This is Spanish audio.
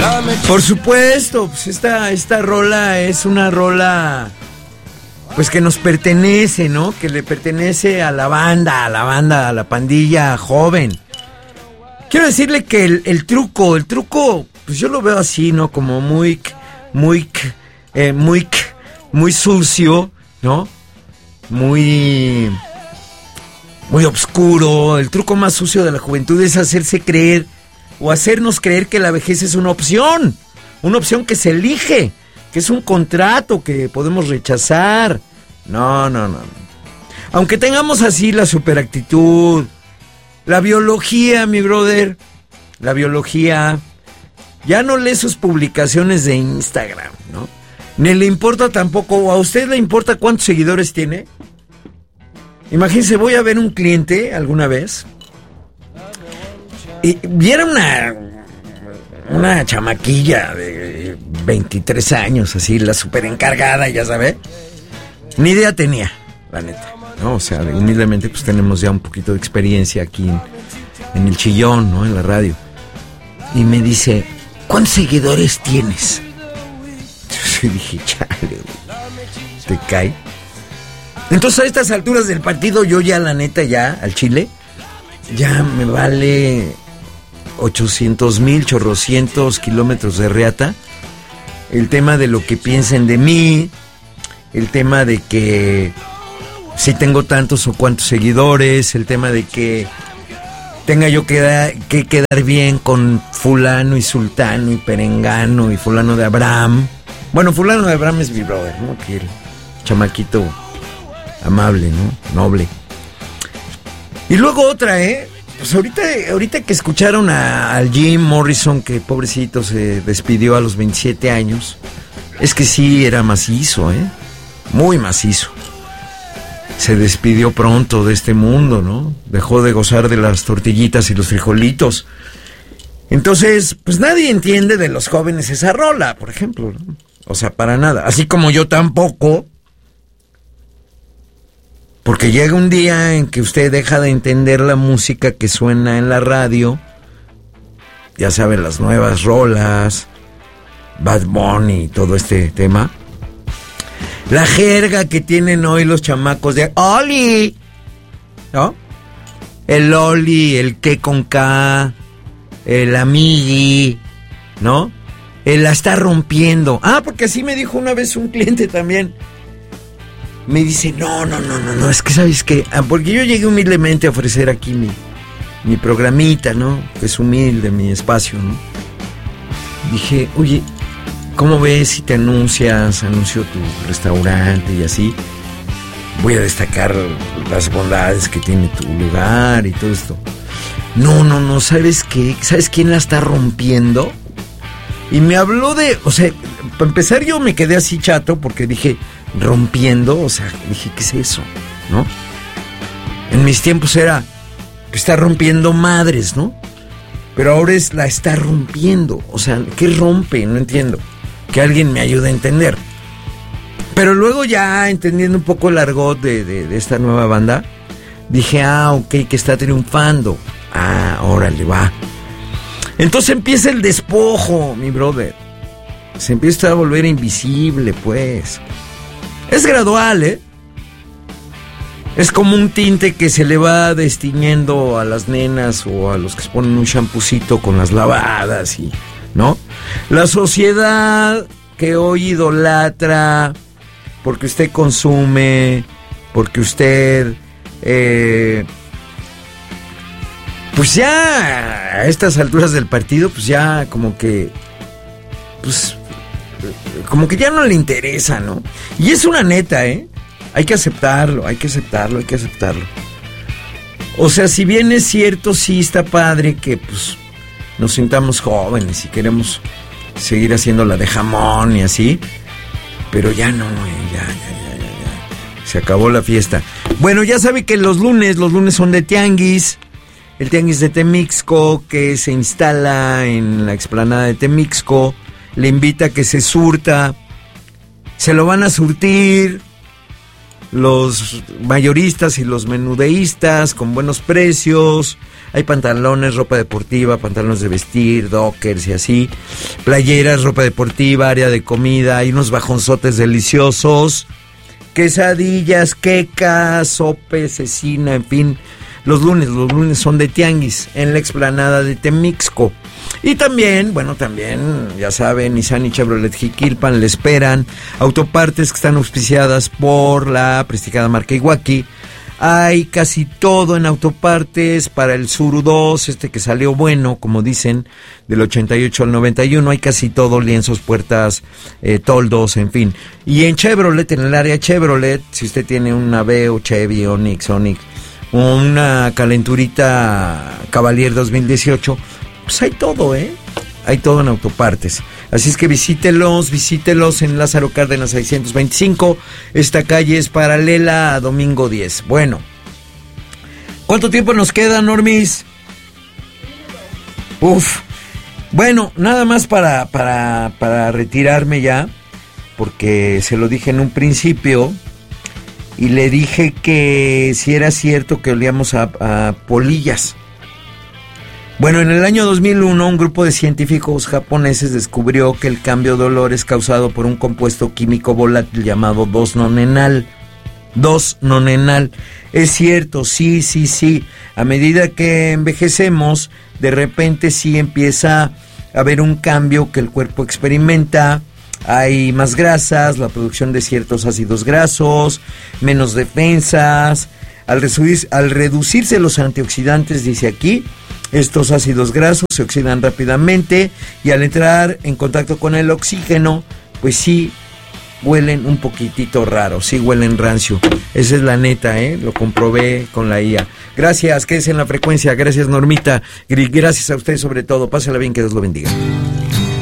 Por supuesto, pues esta rola es una rola pues que nos pertenece, ¿no? Que le pertenece a la banda, a la pandilla joven. Quiero decirle que el truco, pues yo lo veo así, ¿no? Como muy sucio, ¿no? Muy oscuro. El truco más sucio de la juventud es hacerse creer o hacernos creer que la vejez es una opción que se elige, que es un contrato que podemos rechazar. No. Aunque tengamos así la superactitud, la biología, mi brother, la biología, ya no lee sus publicaciones de Instagram, ¿no? Ni le importa tampoco, o a usted le importa cuántos seguidores tiene. Imagínense, voy a ver un cliente alguna vez y viera una chamaquilla de 23 años, así, la super encargada, ya sabe. Ni idea tenía, la neta, ¿no? O sea, humildemente pues tenemos ya un poquito de experiencia aquí en el chillón, ¿no? En la radio. Y me dice, ¿cuántos seguidores tienes? Yo dije, chale, te cae. Entonces a estas alturas del partido yo ya, la neta, ya, al chile, ya me vale 800,000 chorrocientos kilómetros de reata el tema de lo que piensen de mí, el tema de que si tengo tantos o cuantos seguidores, el tema de que tenga yo que quedar bien con fulano y sultano y perengano y fulano de Abraham. Bueno, fulano de Abraham es mi brother, ¿no? Que el chamaquito amable, ¿no? Noble. Y luego otra, pues ahorita que escucharon al Jim Morrison, que pobrecito se despidió a los 27 años, es que sí era macizo, muy macizo. Se despidió pronto de este mundo, ¿no? Dejó de gozar de las tortillitas y los frijolitos. Entonces, pues nadie entiende de los jóvenes esa rola, por ejemplo, ¿no? O sea, para nada. Así como yo tampoco. Porque llega un día en que usted deja de entender la música que suena en la radio. Ya saben, las nuevas rolas, Bad Bunny y todo este tema. La jerga que tienen hoy los chamacos de Oli, ¿no? El Oli, el que con K, el amigui, ¿no? El la está rompiendo. Ah, porque así me dijo una vez un cliente también. Me dice, no, es que ¿sabes qué? Porque yo llegué humildemente a ofrecer aquí mi programita, ¿no? Es humilde mi espacio, ¿no? Dije, oye, ¿cómo ves si te anuncio tu restaurante y así? Voy a destacar las bondades que tiene tu lugar y todo esto. No, ¿sabes qué? ¿Sabes quién la está rompiendo? Y me habló de, o sea, para empezar yo me quedé así chato porque dije, rompiendo, o sea, dije, ¿qué es eso? ¿No? En mis tiempos era, está rompiendo madres, ¿no? Pero ahora la está rompiendo, o sea, ¿qué rompe? No entiendo. Que alguien me ayude a entender. Pero luego ya entendiendo un poco el argot de esta nueva banda, dije, ok, que está triunfando. Órale, va. Entonces empieza el despojo, mi brother. Se empieza a volver invisible, pues. Es gradual, Es como un tinte que se le va destiñendo a las nenas o a los que se ponen un champucito con las lavadas y, ¿no? La sociedad que hoy idolatra porque usted consume, porque usted, pues ya a estas alturas del partido, pues ya como que, pues, como que ya no le interesa, ¿no? Y es una neta, hay que aceptarlo. O sea, si bien es cierto, sí está padre que, pues, nos sintamos jóvenes y queremos seguir haciendo la de jamón y así, pero ya no, ya. Se acabó la fiesta. Bueno, ya sabe que los lunes son de tianguis. El tianguis de Temixco, que se instala en la explanada de Temixco, le invita a que se surta. Se lo van a surtir los mayoristas y los menudeístas con buenos precios. Hay pantalones, ropa deportiva, pantalones de vestir, dockers y así, playeras, ropa deportiva, área de comida, hay unos bajonzotes deliciosos, quesadillas, quecas, sope, cecina, en fin. Los lunes son de tianguis en la explanada de Temixco. Y también, ya saben, Nissan y Chevrolet Jiquilpan le esperan. Autopartes que están auspiciadas por la prestigada marca Iwaki. Hay casi todo en autopartes para el Tsuru 2, que salió bueno, como dicen, del 88 al 91. Hay casi todo, lienzos, puertas, toldos, en fin. Y en Chevrolet, en el área Chevrolet, si usted tiene una Aveo, Chevy, Onix, una calenturita Cavalier 2018, pues hay todo, hay todo en autopartes. Así es que visítelos en Lázaro Cárdenas 625. Esta calle es paralela a Domingo 10. Bueno, ¿cuánto tiempo nos queda, Normis? Bueno, nada más para retirarme ya, porque se lo dije en un principio. Y le dije que si era cierto que olíamos a polillas. Bueno, en el año 2001, un grupo de científicos japoneses descubrió que el cambio de olor es causado por un compuesto químico volátil llamado 2-nonenal. 2-nonenal. Es cierto, sí. A medida que envejecemos, de repente sí empieza a haber un cambio que el cuerpo experimenta. Hay más grasas, la producción de ciertos ácidos grasos, menos defensas. Al reducirse los antioxidantes, dice aquí, estos ácidos grasos se oxidan rápidamente y al entrar en contacto con el oxígeno, pues sí huelen un poquitito raro, sí huelen rancio. Esa es la neta, lo comprobé con la IA. Gracias, quédese en la frecuencia. Gracias, Normita. Gracias a usted sobre todo. Pásala bien, que Dios lo bendiga.